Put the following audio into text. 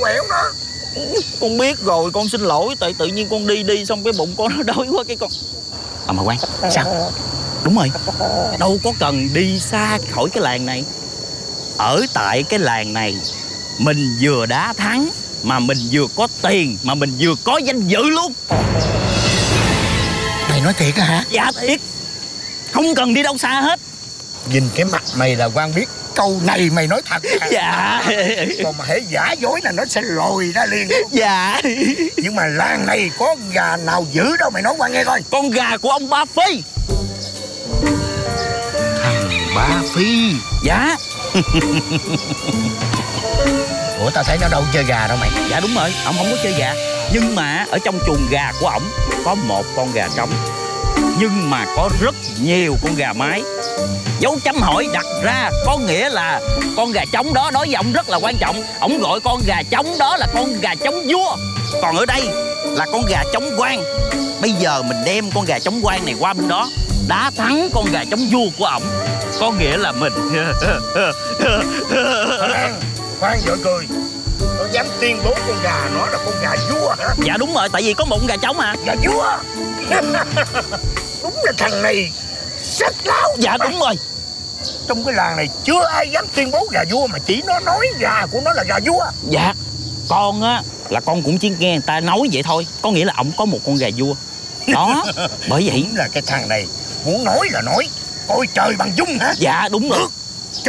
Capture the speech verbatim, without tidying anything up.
quẹo nó. Con biết rồi, con xin lỗi. Tại tự nhiên con đi đi xong cái bụng con nó đói quá cái con... À mà khoan, sao? Đúng rồi, đâu có cần đi xa khỏi cái làng này. Ở tại cái làng này mình vừa đá thắng, mà mình vừa có tiền, mà mình vừa có danh dự luôn. Mày nói thiệt hả? Dạ thiệt. Không cần đi đâu xa hết. Nhìn cái mặt mày là Quang biết câu này mày nói thật hả? Dạ. Còn mà hễ giả dối là nó sẽ lồi ra liền luôn. Dạ. Nhưng mà làng này có gà nào dữ đâu, mày nói Quang nghe coi. Con gà của ông Ba Phi. Thằng Ba Phi? Dạ. Ủa tao thấy nó đâu chơi gà đâu mày. Dạ đúng rồi, ổng không có chơi gà. Nhưng mà ở trong chuồng gà của ổng có một con gà trống, nhưng mà có rất nhiều con gà mái. Dấu chấm hỏi đặt ra có nghĩa là con gà trống đó đối với ổng rất là quan trọng. Ổng gọi con gà trống đó là con gà trống vua. Còn ở đây là con gà trống quan. Bây giờ mình đem con gà trống quan này qua bên đó, đá thắng con gà trống vua của ổng, có nghĩa là mình... Khoan, khoan vợ cười. Nó dám tuyên bố con gà nó là con gà vua hả? Dạ đúng rồi, tại vì có một con gà trống à. Gà vua. Đúng là thằng này rất láo. Dạ đúng rồi. Trong cái làng này chưa ai dám tuyên bố gà vua, mà chỉ nó nói gà của nó là gà vua. Dạ. Con á là con cũng chỉ nghe người ta nói vậy thôi. Có nghĩa là ổng có một con gà vua. Đó. Bởi vậy Đúng là cái thằng này muốn nói là nói, coi trời bằng dung hả? Dạ đúng rồi. Được.